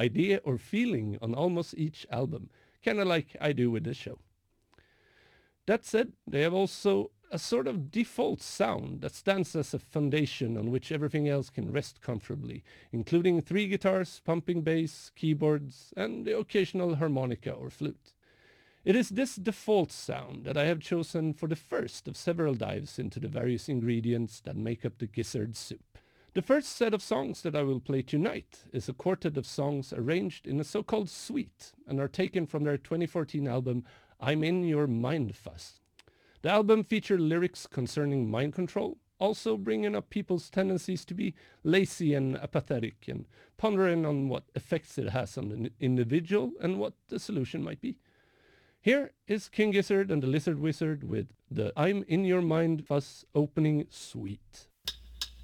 idea or feeling on almost each album, kind of like I do with this show. That said, they have also a sort of default sound that stands as a foundation on which everything else can rest comfortably, including 3 guitars, pumping bass, keyboards, and the occasional harmonica or flute. It is this default sound that I have chosen for the first of several dives into the various ingredients that make up the gizzard soup. The first set of songs that I will play tonight is a quartet of songs arranged in a so-called suite and are taken from their 2014 album I'm in Your Mind Fuss. The album features lyrics concerning mind control, also bringing up people's tendencies to be lazy and apathetic and pondering on what effects it has on the individual and what the solution might be. Here is King Gizzard and the Lizard Wizard with the I'm in Your Mind Fuss opening suite.